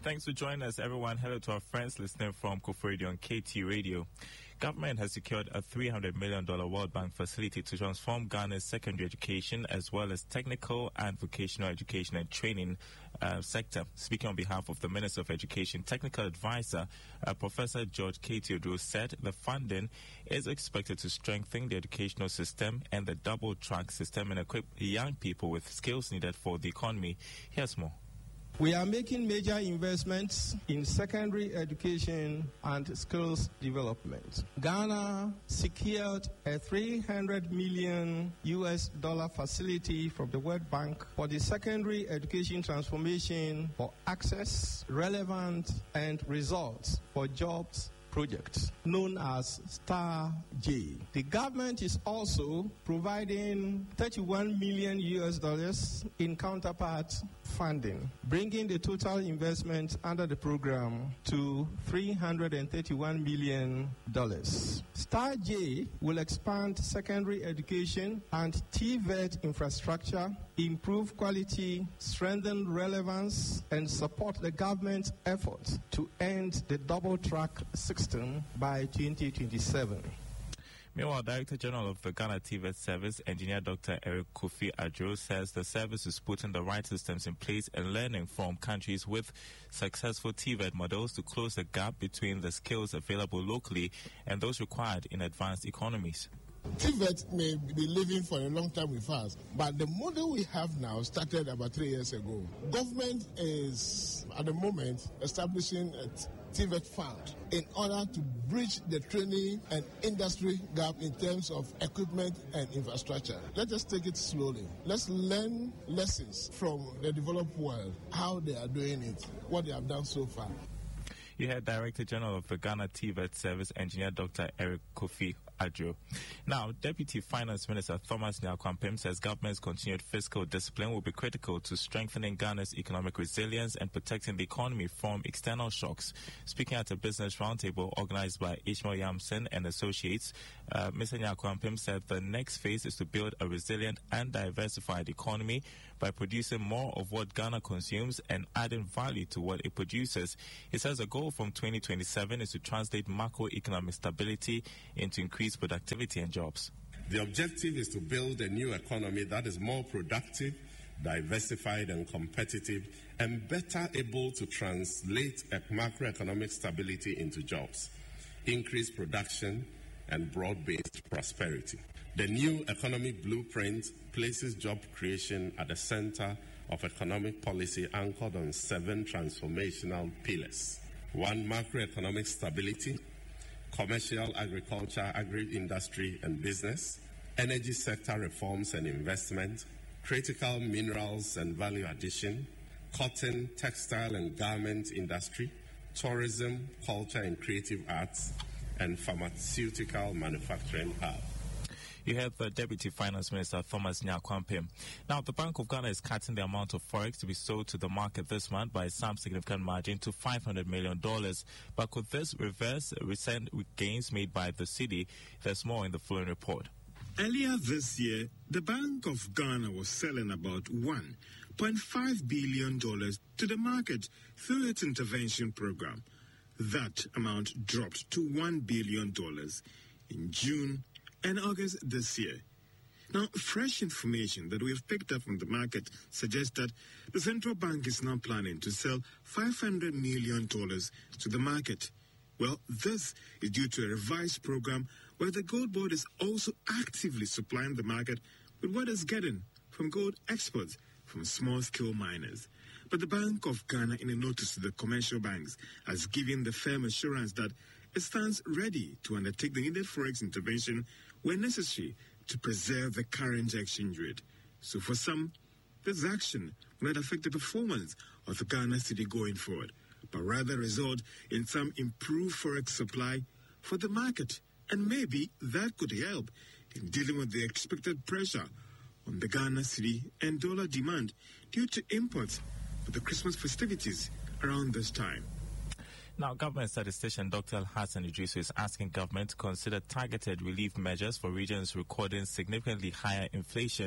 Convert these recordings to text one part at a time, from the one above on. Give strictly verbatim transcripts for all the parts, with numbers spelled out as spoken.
Thanks for joining us, everyone. Hello to our friends listening from Koforidua on K T Radio. Government has secured a three hundred million dollars World Bank facility to transform Ghana's secondary education as well as technical and vocational education and training uh, sector. Speaking on behalf of the Minister of Education, Technical Advisor, uh, Professor George K. Teodoro said the funding is expected to strengthen the educational system and the double-track system and equip young people with skills needed for the economy. Here's more. We are making major investments in secondary education and skills development. Ghana secured a three hundred million U S dollar facility from the World Bank for the secondary education transformation for access, relevant, and results for jobs project known as Star J. The government is also providing thirty-one million U S dollars in counterpart funding, bringing the total investment under the program to three hundred thirty-one million dollars. Star J will expand secondary education and T V E T infrastructure, improve quality, strengthen relevance, and support the government's effort to end the double-track system by twenty twenty-seven. Meanwhile, Director General of the Ghana T V E T Service, Engineer Doctor Eric Kofi Adjo, says the service is putting the right systems in place and learning from countries with successful T V E T models to close the gap between the skills available locally and those required in advanced economies. T V E T may be living for a long time with us, but the model we have now started about three years ago. Government is, at the moment, establishing a T V E T fund in order to bridge the training and industry gap in terms of equipment and infrastructure. Let us take it slowly. Let's learn lessons from the developed world, how they are doing it, what they have done so far. You heard Director General of the Ghana T V E T Service, Engineer Doctor Eric Kofi Adjo. Now, Deputy Finance Minister Thomas Nyakwam says government's continued fiscal discipline will be critical to strengthening Ghana's economic resilience and protecting the economy from external shocks. Speaking at a business roundtable organized by Ishmael Yamson and Associates, uh, Mister Nyakwam said the next phase is to build a resilient and diversified economy by producing more of what Ghana consumes and adding value to what it produces. He says the goal from twenty twenty-seven is to translate macroeconomic stability into increased productivity and jobs. The objective is to build a new economy that is more productive, diversified and competitive, and better able to translate a macroeconomic stability into jobs, increased production, and broad-based prosperity. The new economic blueprint places job creation at the center of economic policy anchored on seven transformational pillars. One, macroeconomic stability, commercial, agriculture, agri-industry and business, energy sector reforms and investment, critical minerals and value addition, cotton, textile and garment industry, tourism, culture and creative arts, and pharmaceutical manufacturing hub. You heard the Deputy Finance Minister Thomas Nyakwam. Now, the Bank of Ghana is cutting the amount of forex to be sold to the market this month by some significant margin to five hundred million dollars. But could this reverse recent gains made by the cedi? There's more in the following report. Earlier this year, the Bank of Ghana was selling about one point five billion dollars to the market through its intervention program. That amount dropped to one billion dollars in June and August this year. Now, fresh information that we have picked up from the market suggests that the central bank is now planning to sell five hundred million dollars to the market. Well, this is due to a revised program where the gold board is also actively supplying the market with what it's getting from gold exports from small-scale miners. But the Bank of Ghana, in a notice to the commercial banks, has given the firm assurance that it stands ready to undertake the needed forex intervention where necessary to preserve the current exchange rate. So for some, this action will not affect the performance of the Ghana cedi going forward, but rather result in some improved forex supply for the market. And maybe that could help in dealing with the expected pressure on the Ghana cedi and dollar demand due to imports for the Christmas festivities around this time. Now, Government Statistician Doctor Hassan Idrisu is asking government to consider targeted relief measures for regions recording significantly higher inflation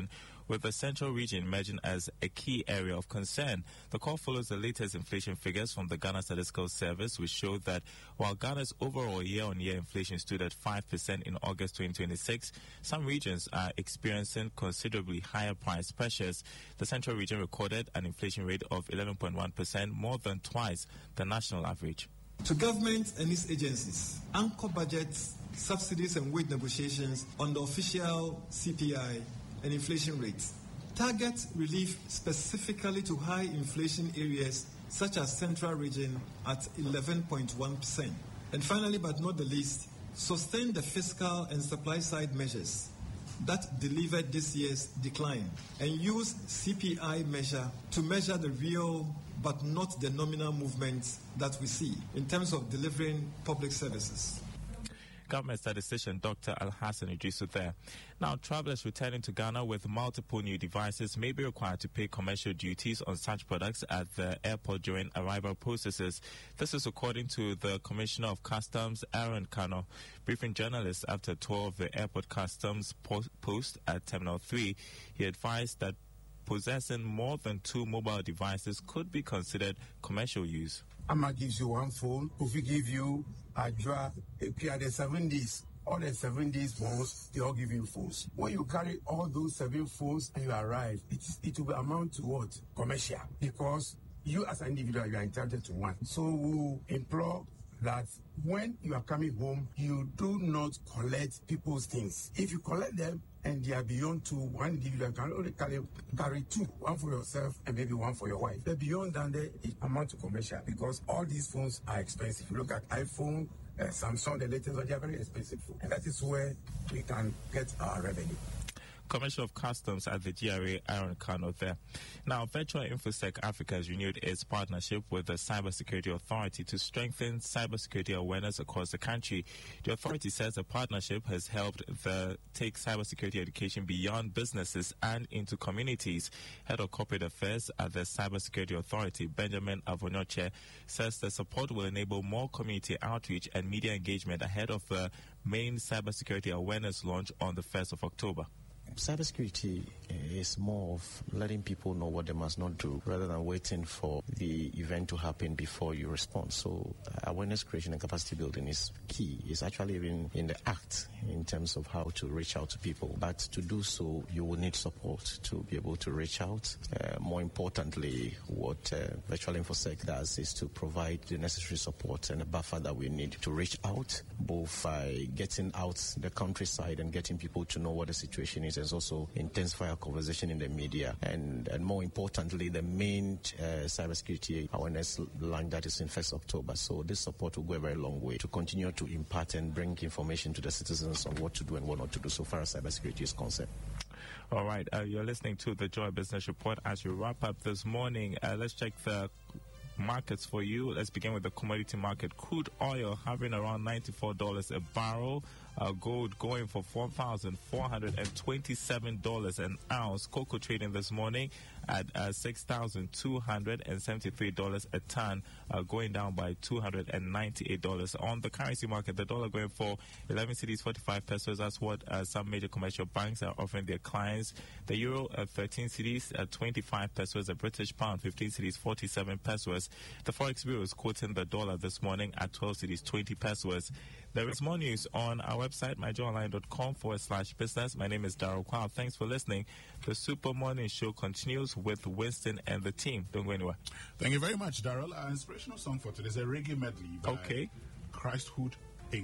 with the central region emerging as a key area of concern. The call follows the latest inflation figures from the Ghana Statistical Service, which showed that while Ghana's overall year-on-year inflation stood at five percent in August twenty twenty-six, some regions are experiencing considerably higher price pressures. The central region recorded an inflation rate of eleven point one percent, more than twice the national average. To government and its agencies, anchor budgets, subsidies and wage negotiations on the official C P I and inflation rates. Target relief specifically to high inflation areas such as Central Region at eleven point one percent. And finally, but not the least, sustain the fiscal and supply side measures that delivered this year's decline and use C P I measure to measure the real but not the nominal movements that we see in terms of delivering public services. Government statistician Doctor Al-Hassan Idrisu there. Now, travelers returning to Ghana with multiple new devices may be required to pay commercial duties on such products at the airport during arrival processes. This is according to the Commissioner of Customs, Aaron Kano. Briefing journalists after a tour of the airport customs post at Terminal three, he advised that possessing more than two mobile devices could be considered commercial use. Amma gives you one phone. If we give you a draw, if you are the seven days, all the seven days phones, they all give you phones. When you carry all those seven phones and you arrive, it, it will amount to what? Commercial. Because you as an individual, you are entitled to one. So we implore that when you are coming home, you do not collect people's things. If you collect them, and they are beyond two, one individual can only carry, carry two, one for yourself and maybe one for your wife. But beyond that, it amounts to commercial because all these phones are expensive. You look at iPhone, uh, Samsung, the latest, they are very expensive. And that is where we can get our revenue. Commissioner of Customs at the G R A, Aaron Kano there. Now, Virtual InfoSec Africa has renewed its partnership with the Cybersecurity Authority to strengthen cybersecurity awareness across the country. The authority says the partnership has helped the take cybersecurity education beyond businesses and into communities. Head of Corporate Affairs at the Cybersecurity Authority, Benjamin Avonyoche, says the support will enable more community outreach and media engagement ahead of the main cybersecurity awareness launch on the first of October. Cybersecurity is more of letting people know what they must not do rather than waiting for the event to happen before you respond. So uh, awareness creation and capacity building is key. It's actually even in the act in terms of how to reach out to people. But to do so, you will need support to be able to reach out. Uh, more importantly, what uh, Virtual InfoSec does is to provide the necessary support and a buffer that we need to reach out, both by getting out the countryside and getting people to know what the situation is, and also intensify our conversation in the media. And, and more importantly, the main uh, cybersecurity awareness launch that is in first of October. So this support will go a very long way to continue to impart and bring information to the citizens on what to do and what not to do so far as cybersecurity is concerned. All right, uh, you're listening to the Joy Business Report. As we wrap up this morning, uh, let's check the markets for you. Let's begin with the commodity market. Crude oil hovering around ninety-four dollars a barrel. Uh, gold going for four thousand four hundred twenty-seven dollars an ounce. Cocoa trading this morning at uh, six thousand two hundred seventy-three dollars a ton, uh, going down by two hundred ninety-eight dollars. On the currency market, the dollar going for eleven cedis forty-five pesos. That's what uh, some major commercial banks are offering their clients. The euro at thirteen cedis at twenty-five pesos. The British pound fifteen cedis forty-seven pesos. The Forex Bureau is quoting the dollar this morning at twelve cedis twenty pesos. There is more news on our website, my joy online dot com forward slash business. My name is Daryl Kwao. Thanks for listening. The Super Morning Show continues with Winston and the team. Don't go anywhere. Thank you very much, Daryl. Our inspirational song for today is a reggae medley by okay. Christhood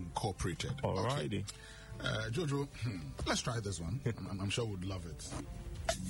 Incorporated. All righty. Okay. Uh, Jojo, let's try this one. I'm, I'm sure we'd love it.